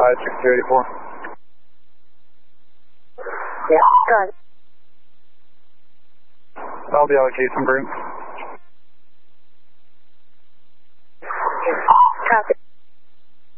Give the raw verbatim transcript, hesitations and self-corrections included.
five six two eight four. Yeah, go ahead. I'll be allocating some group.